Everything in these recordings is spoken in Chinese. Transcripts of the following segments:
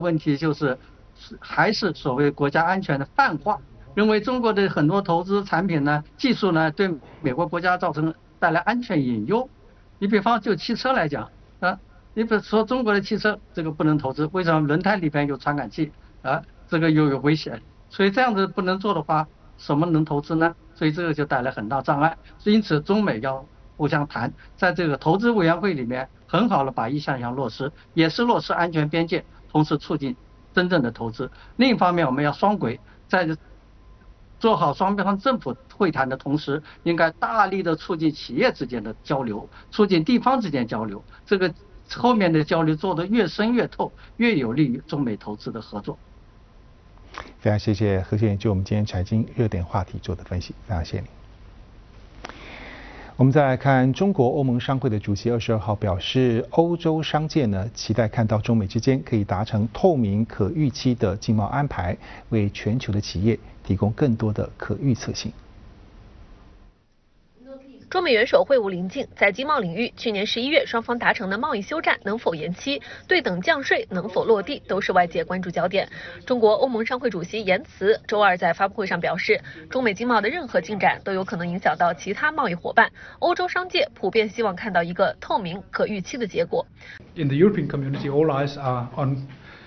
问题就是还是所谓国家安全的泛化，认为中国的很多投资产品呢、技术呢，对美国国家带来安全隐忧。你比方就汽车来讲你比如说中国的汽车这个不能投资，为什么？轮胎里边有传感器这个又有危险，所以这样子不能做的话，什么能投资呢？所以这个就带来很大障碍。因此中美要互相谈，在这个投资委员会里面很好的把一项项落实，也是落实安全边界，同时促进真正的投资。另一方面，我们要双轨，在做好双方政府会谈的同时，应该大力的促进企业之间的交流，促进地方之间交流。这个后面的交流做得越深越透，越有利于中美投资的合作。 非常谢谢何先生就我们今天财经热点话题做的分析，非常谢谢您。我们再来看中国欧盟商会的主席22号表示，欧洲商界呢期待看到中美之间可以达成透明可预期的经贸安排，为全球的企业提供更多的可预测性。 中美元首会晤临近，在经贸领域，去年11月双方达成的贸易休战能否延期，对等降税能否落地，都是外界关注焦点。中国欧盟商会主席严慈周二在发布会上表示，中美经贸的任何进展都有可能影响到其他贸易伙伴，欧洲商界普遍希望看到一个透明、可预期的结果。 In the European community, all eyes are on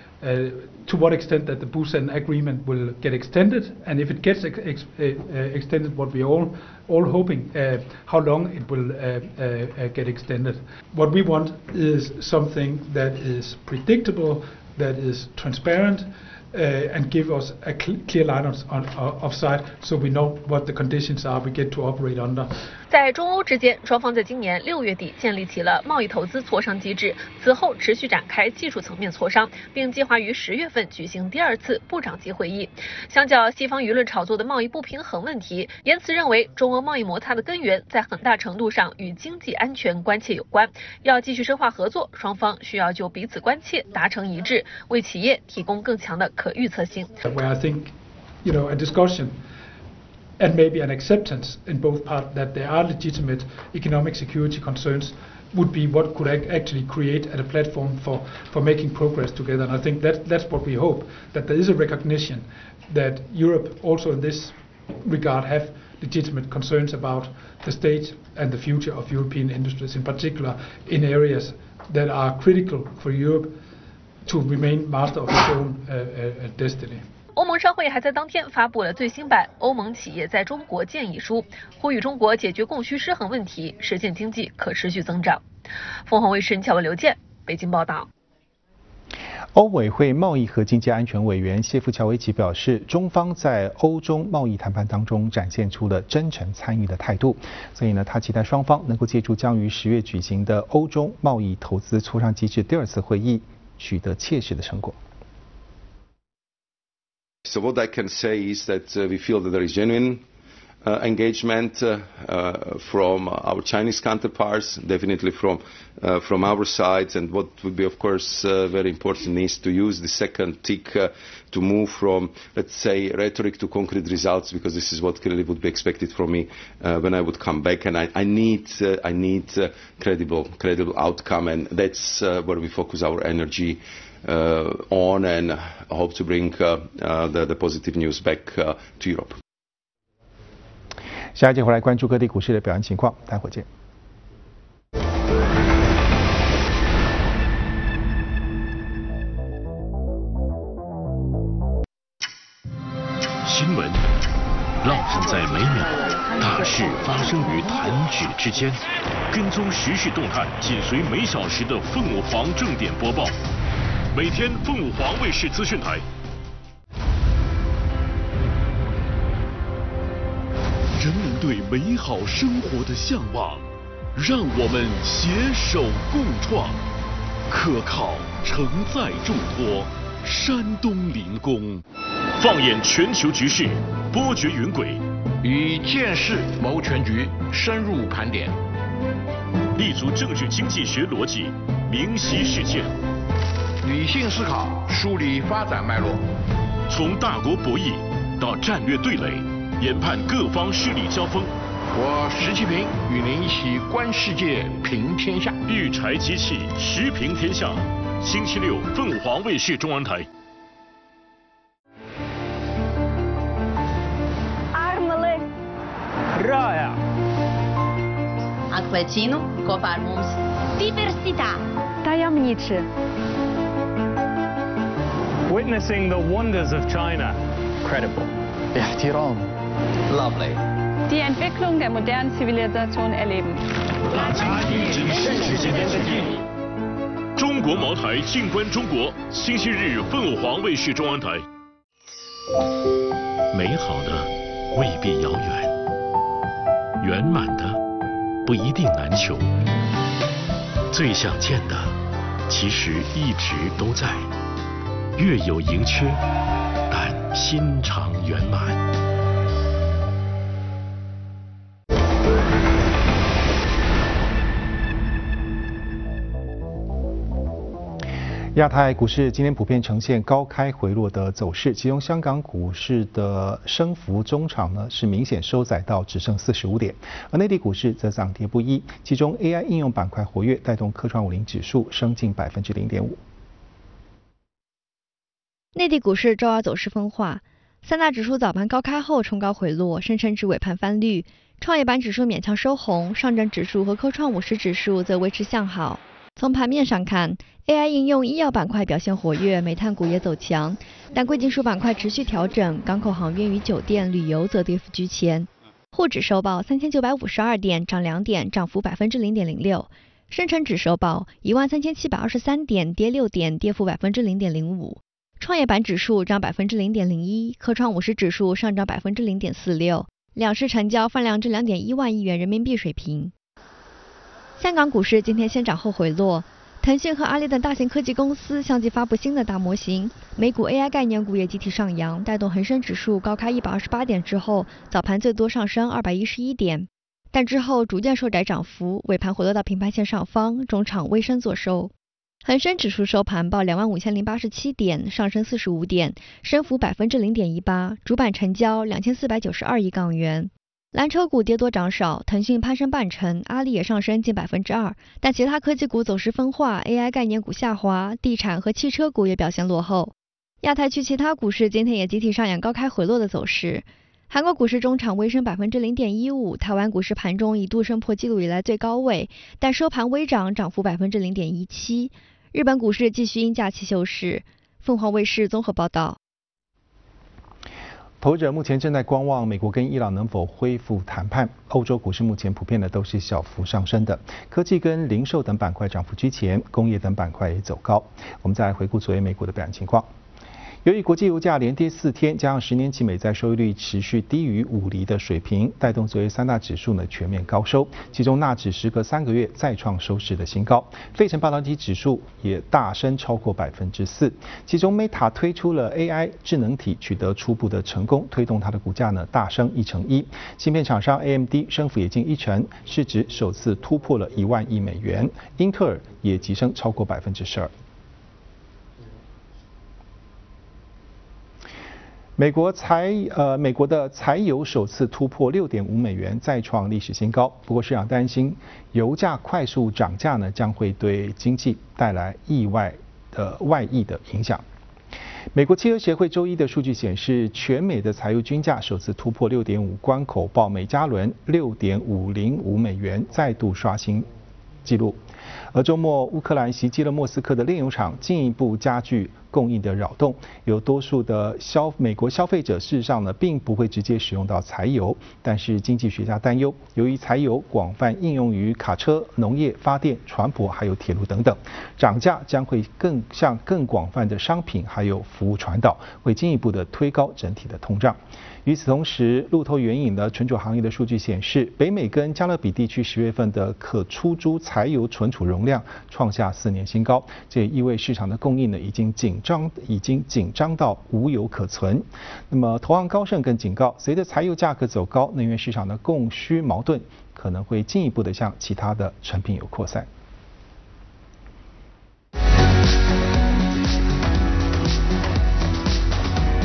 to what extent that the Busan Agreement will get extended, and if it gets extended, what we all hoping, how long it will get extended. What we want is something that is predictable, that is transparent, and give us a clear line of sight, so we know what the conditions are we get to operate under. 在中欧之间，双方在今年6月底建立起了贸易投资磋商机制，此后持续展开技术层面磋商，并计划于10月份举行第2次部长级会议。相较西方舆论炒作的贸易不平衡问题，严慈认为中欧贸易摩擦的根源在很大程度上与经济安全关切有关。要继续深化合作，双方需要就彼此关切达成一致，为企业提供更强的可预测性。 Where I think, a discussion and maybe an acceptance in both parts that there are legitimate economic security concerns would be what could actually create a platform for making progress together. And I think that's what we hope, that there is a recognition that Europe also in this regard have legitimate concerns about the state and the future of European industries, in particular in areas that are critical for Europe to remain master of its own destiny. 欧盟商会还在当天发布了最新版《欧盟企业在中国建议书》，呼吁中国解决供需失衡问题，实现经济可持续增长。凤凰卫视乔文刘健北京报道。 欧委会贸易和经济安全委员谢夫乔维奇表示，中方在欧中贸易谈判当中展现出了真诚参与的态度，所以呢，他期待双方能够借助将于10月举行的欧中贸易投资磋商机制第2次会议，取得切实的成果。 So what I can say is that we feel that there is genuine engagement from our Chinese counterparts, definitely from our side, and what would be of course very important is to use the second tick to move from, let's say, rhetoric to concrete results, because this is what clearly would be expected from me when I would come back, and I need credible outcome, and that's where we focus our energy on, and hope to bring the positive news back to Europe. 下一节回来关注各地股市的表现情况，待会儿见。 新闻浪腾在每秒，大事发生于弹指之间。跟踪时事动态，紧随每小时的凤舞凰正点播报。每天凤舞凰卫视资讯台。人们对美好生活的向往，让我们携手共创。可靠承载重托，山东临工。放眼全球局势，波谲云诡， 以见识谋全局，深入盘点， 立足政治经济学逻辑，明晰事件， 理性思考，梳理发展脉络， 从大国博弈到战略对垒，研判各方势力交锋。 我石其平与您一起观世界，评天下。 育才机器，时评天下， 星期六凤凰卫视中文台。 Armele. Roja. Acquaccino, Cofarmus. Diversità. Tajemniczy. Witnessing the wonders of China. Credible. Ihtiram. Lovely. Die Entwicklung der modernen Zivilisation erleben. 中国茅台静观中国，星期日凤凰卫视中文台。美好的未必遥远，圆满的不一定难求，最想见的其实一直都在，月有盈缺，但心常圆满。 亚太股市今天普遍呈现高开回落的走势，其中香港股市的升幅中场呢是明显收窄到只剩45点，而内地股市则涨跌不一，其中 AI 应用板块活跃，带动科创50指数升近0.5%。 内地股市周二走势分化，三大指数早盘高开后冲高回落，深成指尾盘翻绿，创业板指数勉强收红，上证指数和科创50指数则维持向好。从盘面上看 ，AI 应用医药板块表现活跃，煤炭股也走强，但贵金属板块持续调整，港口航运与酒店、旅游则跌幅居前。沪指收报3952点，涨2点，涨幅0.06%；深成指收报13723点，跌6点，跌幅0.05%。创业板指数涨0.01%，科创50指数上涨0.46%，两市成交放量至2.1万亿元人民币水平。香港股市今天先涨后回落，腾讯和阿里等大型科技公司相继发布新的大模型，美股 AI 概念股也集体上扬，带动恒生指数高开128点之后，早盘最多上升211点，但之后逐渐收窄涨幅，尾盘回落到平盘线上方，中场微升作收。恒生指数收盘报25087点，上升45点，升幅0.18%，主板成交2492亿港元。蓝筹股跌多涨少，腾讯攀升半成，阿里也上升近2%，但其他科技股走势分化 ，AI 概念股下滑，地产和汽车股也表现落后。亚太区其他股市今天也集体上演高开回落的走势。韩国股市中场微升0.15%，台湾股市盘中一度升破纪录以来最高位，但收盘微涨，涨幅0.17%。日本股市继续因假期休市。凤凰卫视综合报道。 投资者目前正在观望美国跟伊朗能否恢复谈判。欧洲股市目前普遍的都是小幅上升的，科技跟零售等板块涨幅居前，工业等板块也走高。我们再来回顾昨夜美股的表现情况。由于国际油价连跌4天，加上10年期美债收益率持续低于5厘的水平，带动昨夜三大指数呢全面高收，其中纳指时隔3个月再创收市的新高，费城半导体指数也大升超过4%，其中 Meta 推出了 AI 智能体取得初步的成功，推动它的股价呢大升1%。芯片厂商 AMD 升幅也近1%，市值首次突破了1万亿美元，英特尔也急升超过12%。美国的柴油首次突破6.5美元，再创历史新高。不过市场担心油价快速涨价呢，将会对经济带来外溢的影响。美国汽车协会周一的数据显示，全美的柴油均价首次突破6.5关口，报每加仑6.505美元，再度刷新纪录。而周末乌克兰袭击了莫斯科的炼油厂，进一步加剧供应的扰动。有多数的美国消费者事实上呢，并不会直接使用到柴油，但是经济学家担忧，由于柴油广泛应用于卡车、农业、发电、船舶还有铁路等等，涨价将会向更广泛的商品还有服务传导，会进一步的推高整体的通胀。与此同时，路透援引了存储行业的数据显示，北美跟加勒比地区10月份的可出租柴油存储容量创下4年新高，这也意味市场的供应呢已经紧张到无油可存。那么投行高盛更警告，随着柴油价格走高，能源市场的供需矛盾可能会进一步的向其他的成品油扩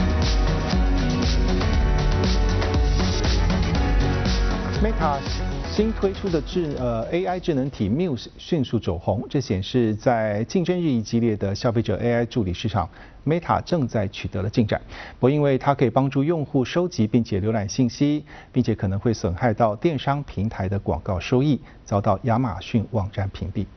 散。Meta 新推出的AI 智能体 Muse 迅速走红，这显示在竞争日益激烈的消费者 AI 助理市场 ，Meta 正在取得了进展。不过，因为它可以帮助用户收集并且浏览信息，并且可能会损害到电商平台的广告收益，遭到亚马逊网站屏蔽。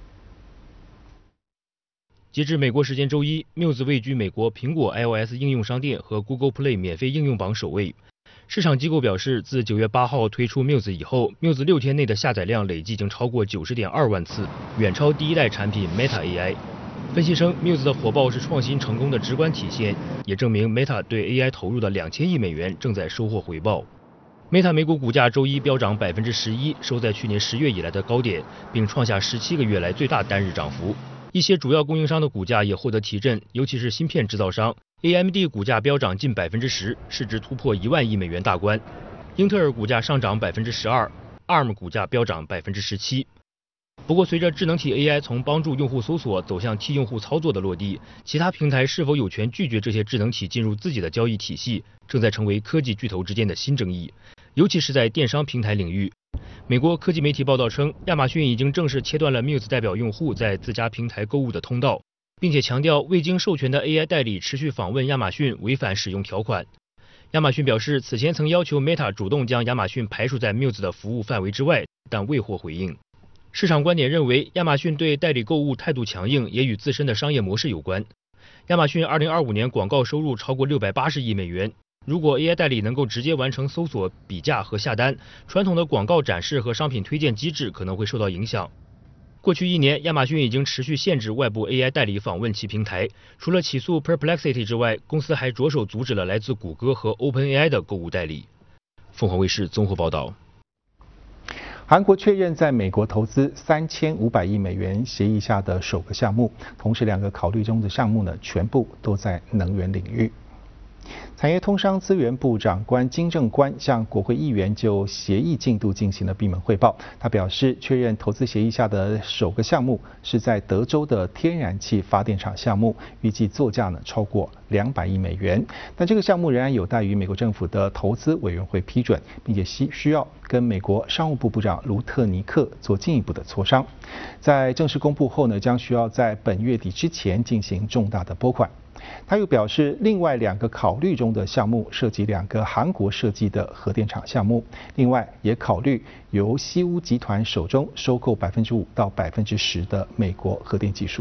截至美国时间周一 ，Muse 位居美国苹果 iOS 应用商店和 Google Play 免费应用榜首位。市场机构表示，自9月8号推出 Muse 以后 ，Muse 6天内的下载量累计已经超过90.2万次，远超第一代产品 Meta AI。分析称 ，Muse 的火爆是创新成功的直观体现，也证明 Meta 对 AI 投入的2000亿美元正在收获回报。Meta 美股股价周一飙涨11%，收在去年10月以来的高点，并创下17个月来最大单日涨幅。一些主要供应商的股价也获得提振，尤其是芯片制造商。AMD 股价飙涨近10%，市值突破1万亿美元大关。英特尔股价上涨12%，ARM 股价飙涨17%。不过，随着智能体 AI 从帮助用户搜索走向替用户操作的落地，其他平台是否有权拒绝这些智能体进入自己的交易体系，正在成为科技巨头之间的新争议，尤其是在电商平台领域。美国科技媒体报道称，亚马逊已经正式切断了 Muse 代表用户在自家平台购物的通道，并且强调未经授权的 AI 代理持续访问亚马逊违反使用条款。亚马逊表示，此前曾要求 Meta 主动将亚马逊排除在 Muse 的服务范围之外，但未获回应。市场观点认为，亚马逊对代理购物态度强硬，也与自身的商业模式有关。亚马逊2025年广告收入超过680亿美元。如果 AI 代理能够直接完成搜索、比价和下单，传统的广告展示和商品推荐机制可能会受到影响。过去1年，亚马逊已经持续限制外部 AI 代理访问其平台。除了起诉 Perplexity 之外，公司还着手阻止了来自谷歌和 OpenAI 的购物代理。凤凰卫视综合报道。 韩国确认在美国投资3500亿美元协议下的首个项目，同时2个考虑中的项目呢，全部都在能源领域。产业通商资源部长官金正官向国会议员就协议进度进行了闭门汇报。他表示，确认投资协议下的首个项目是在德州的天然气发电厂项目，预计作价呢超过200亿美元。但这个项目仍然有待于美国政府的投资委员会批准，并且需要跟美国商务部部长卢特尼克做进一步的磋商。在正式公布后呢，将需要在本月底之前进行重大的拨款。他又表示，另外2个考虑中的项目涉及2个韩国设计的核电厂项目，另外也考虑由西屋集团手中收购5%到10%的美国核电技术。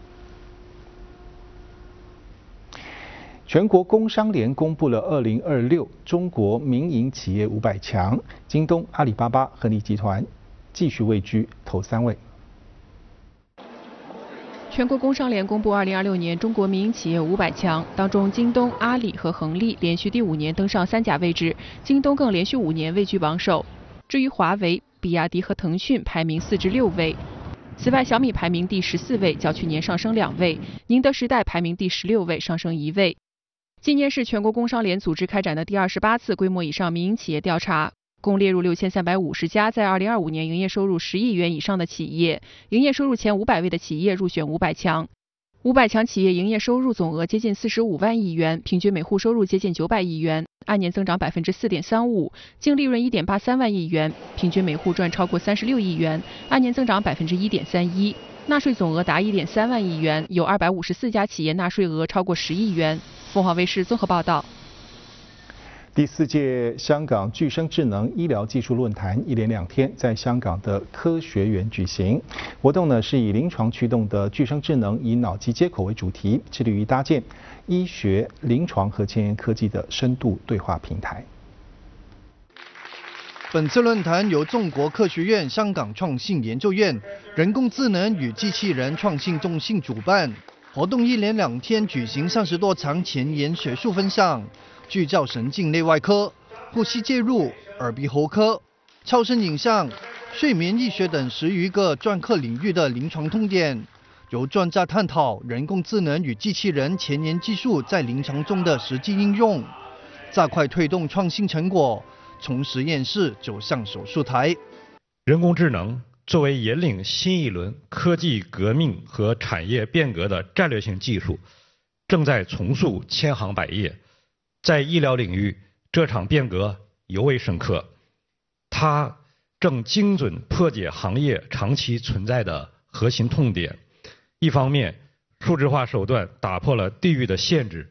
全国工商联公布了2026中国民营企业500强，京东、阿里巴巴、恒力集团继续位居头3位。 全国工商联公布2026年中国民营企业500强，当中京东、阿里和恒力连续第5年登上3甲位置，京东更连续5年位居榜首。至于华为、比亚迪和腾讯排名4至6位。此外，小米排名第14位，较去年上升2位；宁德时代排名第16位，上升1位。今年是全国工商联组织开展的第28次规模以上民营企业调查。共列入6350家在2025年营业收入10亿元以上的企业，营业收入前500位的企业入选500强。500强企业营业收入总额接近45万亿元，平均每户收入接近900亿元，按年增长4.35%，净利润1.83万亿元，平均每户赚超过36亿元，按年增长1.31%，纳税总额达1.3万亿元，有254家企业纳税额超过10亿元。凤凰卫视综合报道。 第4届香港具身智能医疗技术论坛一连2天在香港的科学园举行。活动呢是以临床驱动的具身智能以脑机接口为主题，致力于搭建医学、临床和前沿科技的深度对话平台。 本次论坛由中国科学院香港创新研究院人工智能与机器人创新中心主办。活动一连2天举行30多场前沿学术分享，聚焦神经内外科、呼吸介入、耳鼻喉科、超声影像、睡眠医学等10余个专科领域的临床痛点，由专家探讨人工智能与机器人前沿技术在临床中的实际应用，加快推动创新成果从实验室走向手术台。 人工智能作为引领新一轮科技革命和产业变革的战略性技术，正在重塑千行百业。在医疗领域，这场变革尤为深刻。它正精准破解行业长期存在的核心痛点。一方面，数字化手段打破了地域的限制，